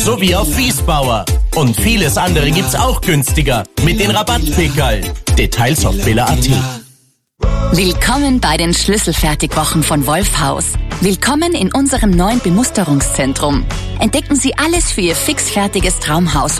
sowie auf Wiesbauer. Und vieles andere gibt's auch günstiger mit den Rabattpickerl. Details auf billa.at. Willkommen bei den Schlüsselfertigwochen von Wolfhaus. Willkommen in unserem neuen Bemusterungszentrum. Entdecken Sie alles für Ihr fixfertiges Traumhaus